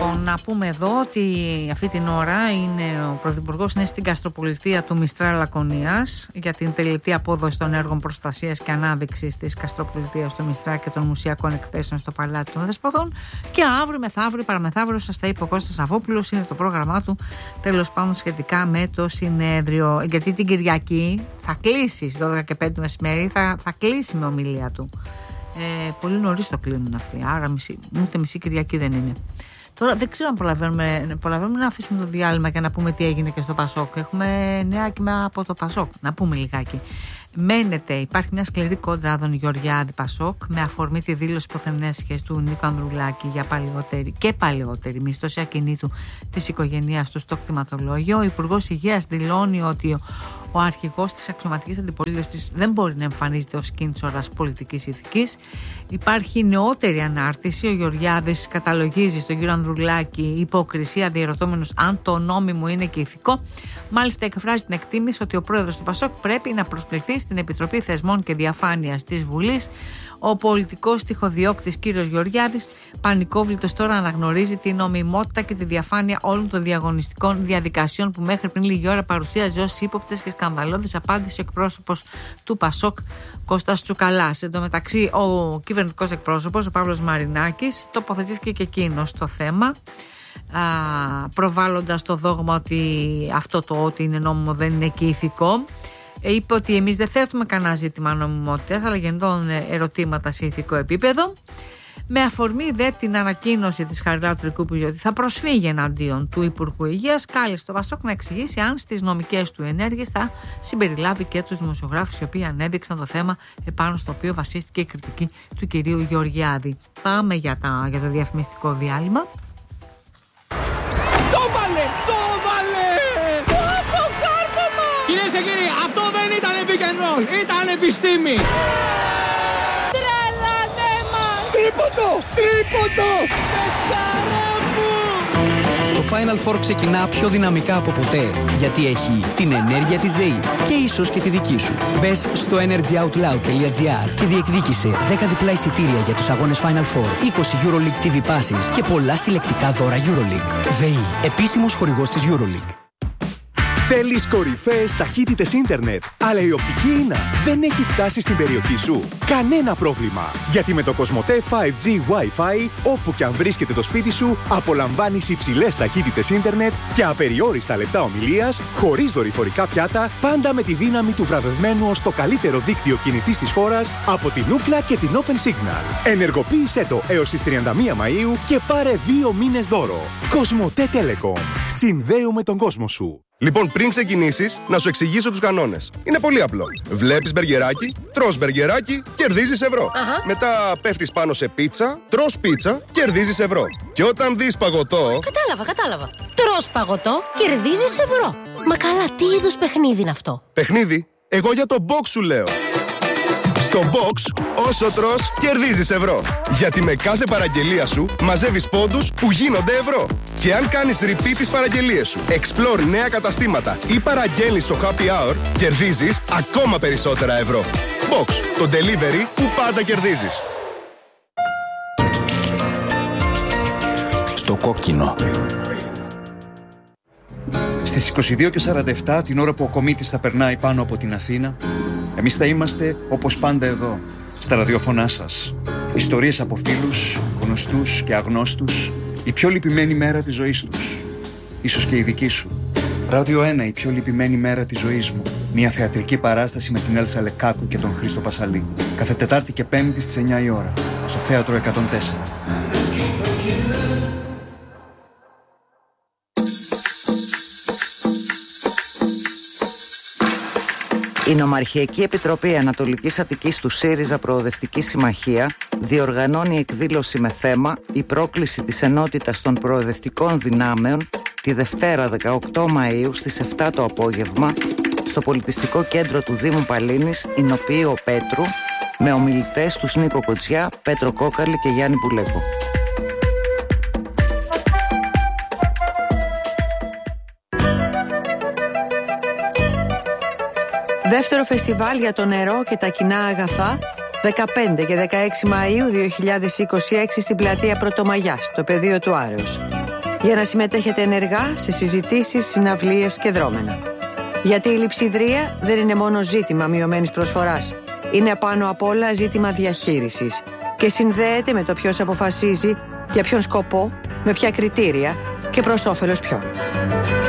Λοιπόν, να πούμε εδώ ότι αυτή την ώρα ο Πρωθυπουργός είναι στην Καστροπολιτεία του Μιστρά Λακωνίας για την τελετή απόδοση των έργων προστασίας και ανάδειξης της Καστροπολιτείας του Μιστρά και των μουσιακών εκθέσεων στο Παλάτι των Δεσποτών. Και αύριο, μεθαύριο, παραμεθαύριο, σας τα είπε ο Κώστας Αβόπουλος, είναι το πρόγραμμά του τέλος πάντων σχετικά με το συνέδριο. Γιατί την Κυριακή θα κλείσει στις 12 και 5 μεσημέρι, θα κλείσει με ομιλία του. Πολύ νωρίς το κλείνουν αυτοί, άρα ούτε μισή Κυριακή δεν είναι. Τώρα δεν ξέρω αν προλαβαίνουμε να αφήσουμε το διάλειμμα και να πούμε τι έγινε και στο Πασόκ. Έχουμε νέα και από το Πασόκ, να πούμε λιγάκι. Υπάρχει μια σκληρή κόντρα Άδων Γεωργιάδη Πασόκ με αφορμή τη δήλωση υποθενές σχέση του Νίκου Ανδρουλάκη για παλαιότερη μισθώση ακινήτου της οικογένειας του στο κτηματολόγιο. Ο Υπουργός Υγείας δηλώνει ότι ο αρχηγός της αξιωματικής αντιπολίτευσης δεν μπορεί να εμφανίζεται ως κίνητσορας πολιτικής ηθικής. Υπάρχει νεότερη ανάρτηση. Ο Γεωργιάδης καταλογίζει στον κύριο Ανδρουλάκη υποκρισία, διερωτώμενος αν το νόμιμο είναι και ηθικό. Μάλιστα, εκφράζει την εκτίμηση ότι ο πρόεδρος του Πασόκ πρέπει να προσκληθεί στην Επιτροπή Θεσμών και Διαφάνειας της Βουλής. Ο πολιτικός τυχοδιώκτης κύριος Γεωργιάδης, πανικόβλητος τώρα, αναγνωρίζει την νομιμότητα και τη διαφάνεια όλων των διαγωνιστικών διαδικασιών που μέχρι πριν λίγη ώρα παρουσίαζε ως ύποπτες και σκανδαλώδεις, απάντησε ο εκπρόσωπος του Πασόκ Κώστας Τσουκαλάς. Εν τω μεταξύ, ο κυβερνητικός εκπρόσωπος, ο Παύλος Μαρινάκης, τοποθετήθηκε και εκείνος στο θέμα, προβάλλοντας το δόγμα ότι αυτό το ότι είναι νόμιμο δεν είναι και ηθικό. Είπε ότι εμείς δεν θέτουμε κανένα ζήτημα νομιμότητας, αλλά γεννών ερωτήματα σε ηθικό επίπεδο. Με αφορμή την ανακοίνωση της Χαριλάου Τρικούπη ότι θα προσφύγει εναντίον του Υπουργού Υγείας, κάλεσε το Πασόκ να εξηγήσει αν στις νομικές του ενέργειες θα συμπεριλάβει και τους δημοσιογράφους οι οποίοι ανέδειξαν το θέμα επάνω στο οποίο βασίστηκε η κριτική του κυρίου Γεωργιάδη. Πάμε για το διαφημιστικό διάλειμμα. Το βάλε! Κυρίες και κύριοι, αυτό δεν ήταν pick and roll, ήταν επιστήμη. Τρελάνε μας! Τρίποντο! Πεθιάρα μου! Το Final Four ξεκινά πιο δυναμικά από ποτέ, γιατί έχει την ενέργεια της ΔΕΗ και ίσως και τη δική σου. Μπες στο energyoutloud.gr και διεκδίκησε 10 διπλά εισιτήρια για τους αγώνες Final Four, 20 EuroLeague TV passes και πολλά συλλεκτικά δώρα EuroLeague. ΔΕΗ, επίσημος χορηγός της EuroLeague. Θέλεις κορυφαίες ταχύτητες ίντερνετ, αλλά η οπτική ίνα δεν έχει φτάσει στην περιοχή σου? Κανένα πρόβλημα! Γιατί με το Κοσμοτέ 5G Wi-Fi, όπου και αν βρίσκεται το σπίτι σου, απολαμβάνεις υψηλές ταχύτητες ίντερνετ και απεριόριστα λεπτά ομιλίας, χωρίς δορυφορικά πιάτα, πάντα με τη δύναμη του βραβευμένου ως το καλύτερο δίκτυο κινητής της χώρας από την Ookla και την Open Signal. Ενεργοποίησέ το έως τις 31 Μαΐου και πάρε 2 μήνες δώρο. Κοσμοτέ Telecom. Συνδέουμε τον κόσμο σου. Λοιπόν, πριν ξεκινήσεις, να σου εξηγήσω τους κανόνες. Είναι πολύ απλό. Βλέπεις μπεργκεράκι, τρως μπεργκεράκι, κερδίζεις ευρώ. Μετά πέφτεις πάνω σε πίτσα, τρως πίτσα, κερδίζεις ευρώ. Και όταν δεις παγωτό... Κατάλαβα. Τρως παγωτό, κερδίζεις ευρώ. Μα καλά, τι είδους παιχνίδι είναι αυτό? Παιχνίδι? Εγώ για το box σου λέω. Στο box, όσο τρως, κερδίζεις ευρώ. Γιατί με κάθε παραγγελία σου μαζεύεις πόντους που γίνονται ευρώ. Και αν κάνεις repeat τις παραγγελίες σου, explore νέα καταστήματα ή παραγγέλνεις στο happy hour, κερδίζεις ακόμα περισσότερα ευρώ. Box, το delivery που πάντα κερδίζεις. Στο κόκκινο. Στις 22:47, την ώρα που ο κομίτης θα περνάει πάνω από την Αθήνα, εμείς θα είμαστε όπως πάντα εδώ, στα ραδιοφωνά σας. Ιστορίες από φίλους, γνωστούς και αγνώστους, η πιο λυπημένη μέρα της ζωής τους. Ίσως και η δική σου. Ράδιο 1, η πιο λυπημένη μέρα της ζωής μου. Μια θεατρική παράσταση με την Έλσα Λεκάκου και τον Χρήστο Πασαλή. Κάθε Τετάρτη και Πέμπτη στις 9 η ώρα, στο Θέατρο 104. Η Νομαρχιακή Επιτροπή Ανατολικής Αττικής του ΣΥΡΙΖΑ Προοδευτική Συμμαχία διοργανώνει εκδήλωση με θέμα «Η πρόκληση της ενότητας των προοδευτικών δυνάμεων» τη Δευτέρα 18 Μαΐου στις 7 το απόγευμα στο Πολιτιστικό Κέντρο του Δήμου Παλίνης, Ηνοποιείο Πέτρου, με ομιλητές τους Νίκο Κοτσιά, Πέτρο Κόκαλη και Γιάννη Πουλέκο. Δεύτερο φεστιβάλ για το νερό και τα κοινά αγαθά, 15 και 16 Μαΐου 2026 στην πλατεία Πρωτομαγιάς, στο πεδίο του Άρεως. για να συμμετέχετε ενεργά σε συζητήσεις, συναυλίες και δρόμενα. Γιατί η λειψιδρία δεν είναι μόνο ζήτημα μειωμένης προσφοράς. Είναι πάνω απ' όλα ζήτημα διαχείρισης και συνδέεται με το ποιος αποφασίζει για ποιον σκοπό, με ποια κριτήρια και προς όφελος ποιον.